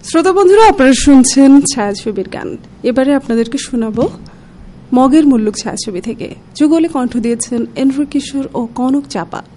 শ্রোতা বন্ধুরা, আপনারা শুনছেন ছায়াছবির গান। এবারে আপনাদেরকে শোনাবো মগের মুল্লুক ছায়াছবি থেকে। যুগলে কণ্ঠ দিয়েছেন এন্ড্রু কিশোর ও কনক চাপা।